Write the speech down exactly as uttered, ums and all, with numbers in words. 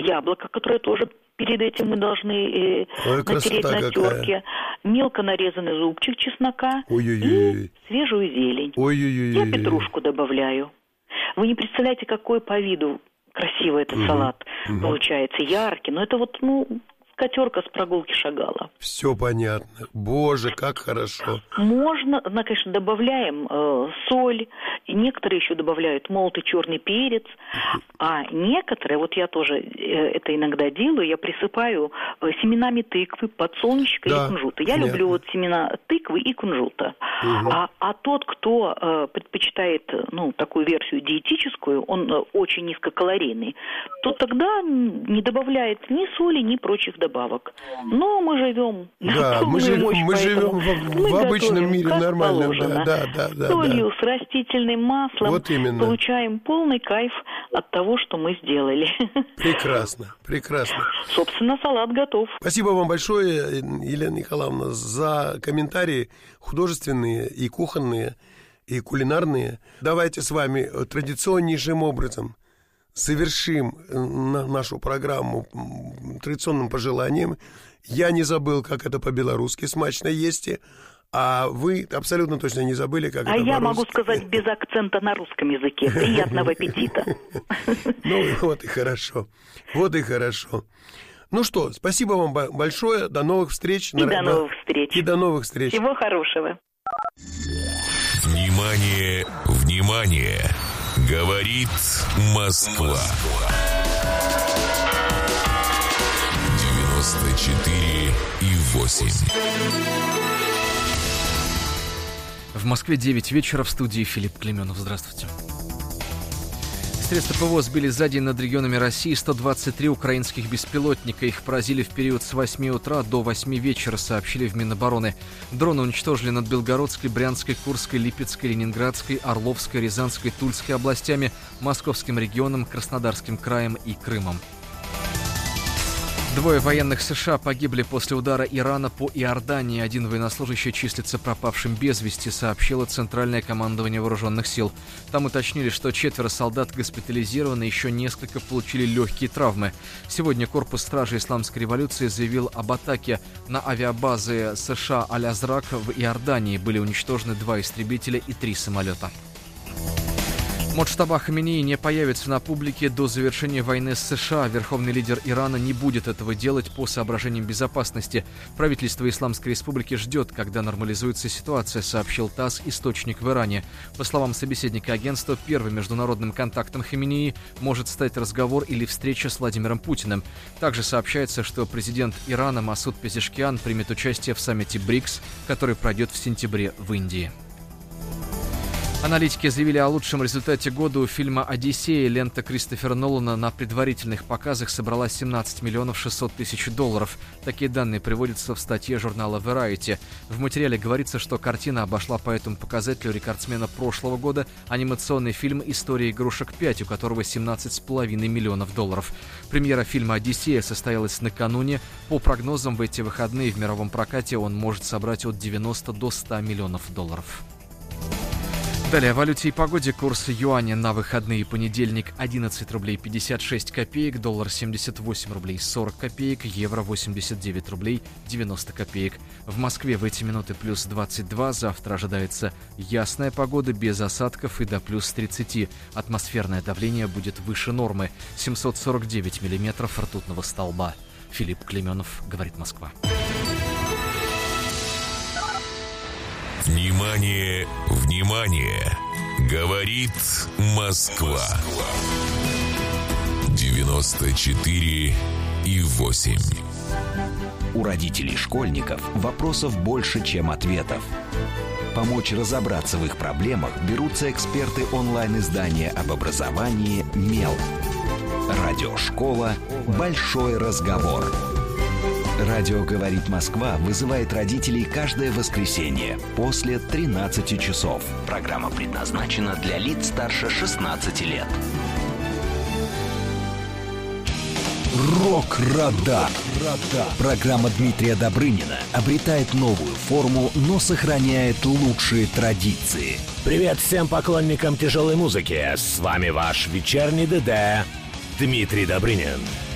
яблоко, которое тоже перед этим мы должны э, Ой, натереть на терке, мелко нарезанный зубчик чеснока Ой-ой-ой. и свежую зелень. Ой-ой-ой. Я петрушку добавляю. Вы не представляете, какой по виду красивый этот угу. салат угу. получается, яркий. Но это вот, ну, скатерка с прогулки шагала. Все понятно. Боже, как хорошо. Можно, ну, конечно, добавляем э, соль. И некоторые еще добавляют молотый черный перец. А некоторые, вот я тоже э, это иногда делаю, я присыпаю э, семенами тыквы, подсолнечника да, и кунжута. Я понятно. люблю вот семена тыквы и кунжута. Угу. А, а тот, кто э, предпочитает, ну, такую версию диетическую, он э, очень низкокалорийный, то тогда не добавляет ни соли, ни прочих добавок. добавок. Но мы живем да, на мы, жив, мощь, мы живем в, в обычном мире нормально. Да, да, да, да, солью, да. с растительным маслом. Вот именно. Получаем полный кайф от того, что мы сделали. Прекрасно, прекрасно. Собственно, салат готов. Спасибо вам большое, Елена Николаевна, за комментарии художественные и кухонные, и кулинарные. Давайте с вами традиционнейшим образом совершим нашу программу традиционным пожеланием. Я не забыл, как это по-белорусски смачно есть, а вы абсолютно точно не забыли, как а это по-русски. А я могу сказать без акцента на русском языке. Приятного аппетита. Ну, вот и хорошо. Вот и хорошо. Ну что, спасибо вам большое. До новых встреч. И до новых встреч. И до новых встреч. Всего хорошего. Внимание, внимание! Говорит Москва. девяносто четыре и восемь. В Москве девять вечера, в студии Филипп Клеменов. Здравствуйте. Средства ПВО сбили за день над регионами России сто двадцать три украинских беспилотника. Их поразили в период с восьми утра до восьми вечера, сообщили в Минобороны. Дроны уничтожили над Белгородской, Брянской, Курской, Липецкой, Ленинградской, Орловской, Рязанской, Тульской областями, Московским регионом, Краснодарским краем и Крымом. Двое военных США погибли после удара Ирана по Иордании. Один военнослужащий числится пропавшим без вести, сообщило Центральное командование вооруженных сил. Там уточнили, что четверо солдат госпитализированы, еще несколько получили легкие травмы. Сегодня корпус стражи Исламской революции заявил об атаке на авиабазы США Аль-Азрак в Иордании. Были уничтожены два истребителя и три самолета. Муджтаба Хаменеи не появится на публике до завершения войны с США. Верховный лидер Ирана не будет этого делать по соображениям безопасности. Правительство Исламской Республики ждет, когда нормализуется ситуация, сообщил ТАСС, источник в Иране. По словам собеседника агентства, первым международным контактом Хаменеи может стать разговор или встреча с Владимиром Путиным. Также сообщается, что президент Ирана Масуд Пезешкиан примет участие в саммите БРИКС, который пройдет в сентябре в Индии. Аналитики заявили о лучшем результате года у фильма «Одиссея». Лента Кристофера Нолана на предварительных показах собрала семнадцать миллионов шестьсот тысяч долларов. Такие данные приводятся в статье журнала Variety. В материале говорится, что картина обошла по этому показателю рекордсмена прошлого года, анимационный фильм «История игрушек пять», у которого семнадцать с половиной миллионов долларов. Премьера фильма «Одиссея» состоялась накануне. По прогнозам, в эти выходные в мировом прокате он может собрать от девяноста до ста миллионов долларов. Далее о валюте и погоде. Курс юаня на выходные: понедельник одиннадцать рублей пятьдесят шесть копеек, доллар семьдесят восемь рублей сорок копеек, евро восемьдесят девять рублей девяносто копеек. В Москве в эти минуты плюс двадцать два, завтра ожидается ясная погода без осадков и до плюс тридцати. Атмосферное давление будет выше нормы, семьсот сорок девять миллиметров ртутного столба. Филипп Клеменов, говорит Москва. Внимание, внимание! Говорит Москва. девяносто четыре и восемь. У родителей школьников вопросов больше, чем ответов. Помочь разобраться в их проблемах берутся эксперты онлайн-издания об образовании «Мел». Радиошкола «Большой разговор». Радио «Говорит Москва» вызывает родителей каждое воскресенье после тринадцати часов. Программа предназначена для лиц старше шестнадцати лет. Рок-радар. Программа Дмитрия Добрынина обретает новую форму, но сохраняет лучшие традиции. Привет всем поклонникам тяжелой музыки. С вами ваш вечерний ДД Дмитрий Добрынин.